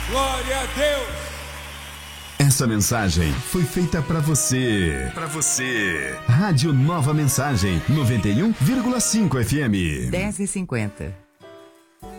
Glória a Deus. Essa mensagem foi feita para você. Para você. Rádio Nova Mensagem, 91,5 FM. 10h50.